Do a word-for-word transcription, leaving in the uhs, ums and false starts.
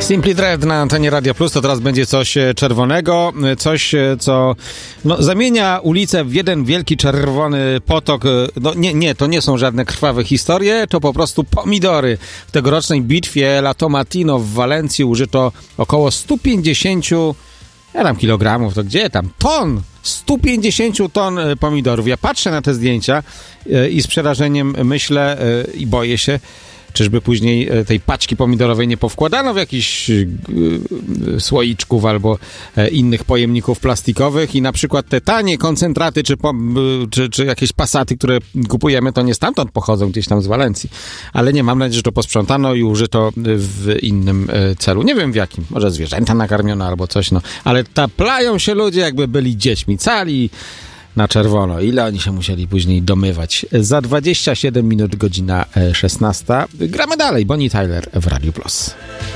Simply Red na antenie Radia Plus, to teraz będzie coś czerwonego, coś, co no, zamienia ulicę w jeden wielki czerwony potok. No nie, nie, to nie są żadne krwawe historie, to po prostu pomidory. W tegorocznej bitwie La Tomatino w Walencji użyto około sto pięćdziesiąt ja tam kilogramów, to gdzie tam? Ton! sto pięćdziesiąt ton pomidorów. Ja patrzę na te zdjęcia i z przerażeniem myślę i boję się, czyżby później tej paczki pomidorowej nie powkładano w jakichś słoiczków albo innych pojemników plastikowych i na przykład te tanie koncentraty czy, czy, czy jakieś pasaty, które kupujemy, to nie stamtąd pochodzą, gdzieś tam z Walencji. Ale nie, mam nadzieję, że to posprzątano i użyto w innym celu. Nie wiem w jakim. Może zwierzęta nakarmione albo coś, no. Ale taplają się ludzie, jakby byli dziećmi. Cali na czerwono. Ile oni się musieli później domywać? Za dwadzieścia siedem minut, godzina szesnasta. Gramy dalej. Bonnie Tyler w Radiu Plus.